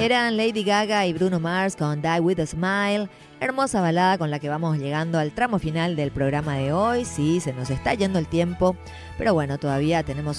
Eran Lady Gaga y Bruno Mars con Die With A Smile, hermosa balada con la que vamos llegando al tramo final del programa de hoy. Sí, se nos está yendo el tiempo, pero bueno, todavía tenemos